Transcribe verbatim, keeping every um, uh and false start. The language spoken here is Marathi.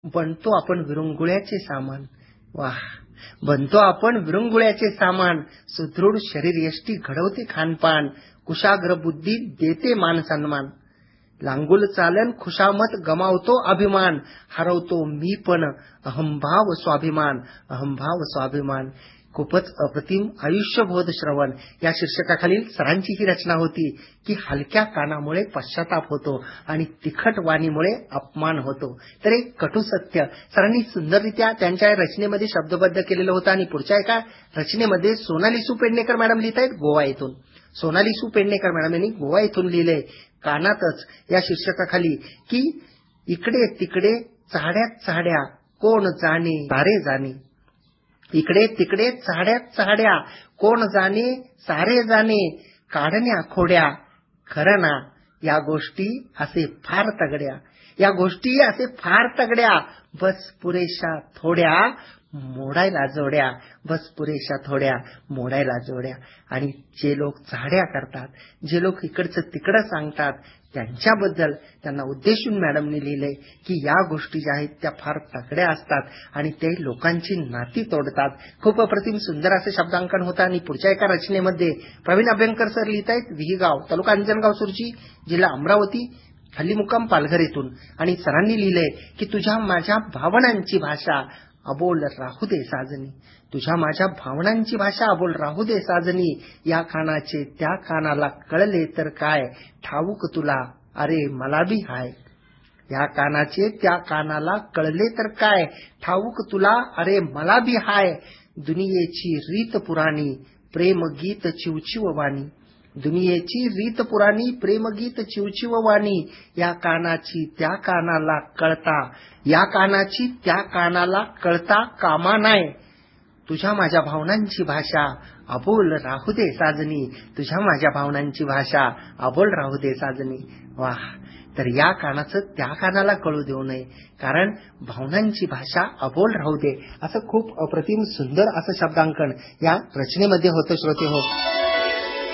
बनतो आपण विरंगुळ्याचे सामान. वाह! बनतो आपण विरंगुळ्याचे सामान. सुदृढ शरीर यष्टी घडवते खानपान. कुशाग्र बुद्धी देते मान सन्मान. लांगुल चालन खुशामत गमावतो अभिमान. हरवतो मी पण अहंभाव स्वाभिमान. अहंभाव स्वाभिमान. खूपच अप्रतिम आयुष्यबोध श्रवण या शीर्षकाखालील सरांची ही रचना होती की हलक्या कानामुळे पश्चाताप होतो आणि तिखट वाणीमुळे अपमान होतो. तर एक कटू सत्य सरांनी सुंदररित्या त्यांच्या रचनेमध्ये शब्दबद्ध केलेलं होतं. आणि पुढच्या एका रचनेमध्ये सोनाली सु पेडणेकर मॅडम लिहित आहेत गोवा येथून. सोनाली सु पेडणेकर मॅडम यांनी गोवा येथून लिहिलंय कानातच या शीर्षकाखाली की इकडे तिकडे चाड्यात चाड्या कोण जाणे सारे जाणे. इकडे तिकडे चाड्यात चाड्या कोण जाणे सारे जाणे. काढण्या खोड्या खरं ना या गोष्टी असे फार तगड्या. या गोष्टी असे फार तगड्या. बस पुरेशा थोड्या मोडायला जोड्या. बस पुरेशा थोड्या मोडायला जोड्या. आणि जे लोक चाड्या करतात, जे लोक इकडचं तिकडं सांगतात, त्यांच्याबद्दल त्यांना उद्देशून मॅडमने लिहिलंय की या गोष्टी ज्या आहेत त्या फार तगड्या असतात आणि ते लोकांची नाती तोडतात. खूप अप्रतिम सुंदर असं शब्दांकन होतं. आणि पुढच्या एका रचनेमध्ये प्रवीण अभ्यंकर सर लिहित आहेत विहीगाव तालुका अंजनगाव सुरजी जिल्हा अमरावती हल्ली मुक्काम पालघर येथून. आणि सरांनी लिहिलंय की तुझ्या माझ्या भावनांची भाषा अबोल राहू दे साजनी. तुझ्या माझ्या भावनांची भाषा अबोल राहू दे साजनी. या कानाचे त्या कानाला कळले तर काय ठाऊक तुला अरे मला बी हाय. या कानाचे त्या कानाला कळले तर काय ठाऊक तुला अरे मला बी हाय. दुनियेची रीत पुराणी प्रेमगीत चिवचिव वाणी. दुनियेची रीत पुराणी प्रेमगीत चिवचिव वाणी. या कानाची त्या कानाला कळता या कानाची त्या कानाला कळता कामा नाही. तुझ्या माझ्या भावनांची भाषा अबोल राहू दे साजनी. तुझ्या माझ्या भावनांची भाषा अबोल राहू दे साजनी. वाह! तर या कानाचं त्या कानाला कळू देऊ नये, कारण भावनांची भाषा अबोल राहू दे. असं खूप अप्रतिम सुंदर असं शब्दांकन या रचनेमध्ये होतं. श्रोते हो,